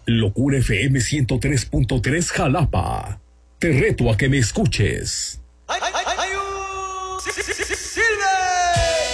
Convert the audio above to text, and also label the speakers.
Speaker 1: Locura FM 103.3 Jalapa. Te reto a que me escuches.